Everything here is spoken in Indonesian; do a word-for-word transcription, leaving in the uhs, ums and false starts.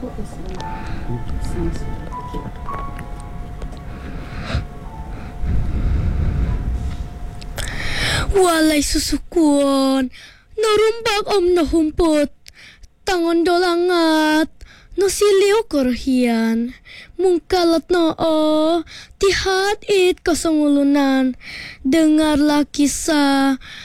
Walay susukon, narumbag om nahumpot, tangon dolangat, no siliw korhian, mungkalat noo, tihat it kasangulunan, dengarlah kisah